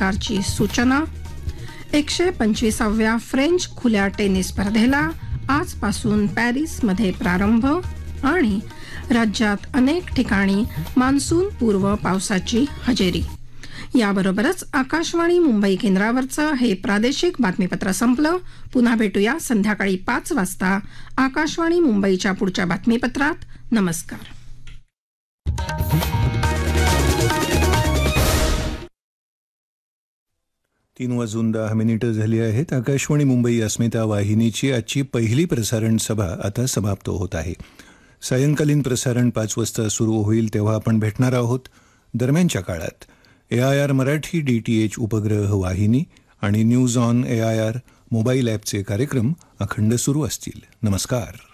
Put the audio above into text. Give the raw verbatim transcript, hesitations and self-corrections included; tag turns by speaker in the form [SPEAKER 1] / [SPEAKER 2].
[SPEAKER 1] सरकारची सूचना. एकशे पंचवीसाव्या फ्रेंच खुल्या टेनिस स्पर्धेला आजपासून पॅरिसमध्ये प्रारंभ. आणि राज्यात अनेक ठिकाणी मान्सून पूर्व पावसाची हजेरी. याबरोबरच आकाशवाणी मुंबई केंद्रावरचं हे प्रादेशिक बातमीपत्र संपलं. पुन्हा भेटूया संध्याकाळी पाच वाजता आकाशवाणी मुंबईच्या पुढच्या बातमीपत्रात. नमस्कार.
[SPEAKER 2] तीन वाजून दहा मिनिटं झाली आहेत. आकाशवाणी मुंबई अस्मिता वाहिनीची आजची पहिली प्रसारण सभा आता समाप्त होत आहे. सायंकालीन प्रसारण पाच वाजता सुरू होईल तेव्हा आपण भेटणार आहोत. दरम्यानच्या काळात ए I R Marathi D T H उपग्रह वाहिनी आणि news on A I R mobile ॲपचे कार्यक्रम अखंड सुरू असतील. नमस्कार.